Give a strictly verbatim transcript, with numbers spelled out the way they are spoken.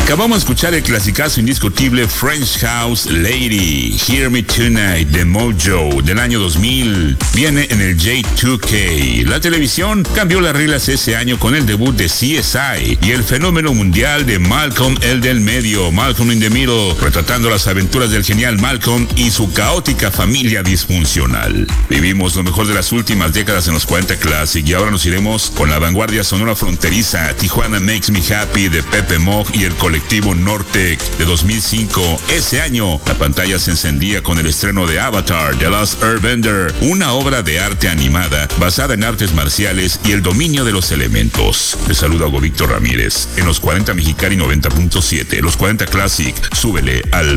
Acabamos de escuchar el clasicazo indiscutible French House Lady, Hear Me Tonight de Mojo del año dos mil. Viene en el J dos K. La televisión cambió las reglas ese año con el debut de C S I y el fenómeno mundial de Malcolm el del medio, Malcolm in the Middle, retratando las aventuras del genial Malcolm y su caótica familia disfuncional. Vivimos lo mejor de las últimas décadas en los cuarenta Classic y ahora nos iremos con la vanguardia sonora fronteriza Tijuana Makes Me Happy de Pepe Mog y el colectivo Nortec de dos mil cinco. Ese año la pantalla se encendía con el estreno de Avatar The Last Airbender, una obra de arte animada basada en artes marciales y el dominio de los elementos. Les saluda Hugo Víctor Ramírez en los cuarenta Mexicali noventa punto siete. Los cuarenta Classic, súbele al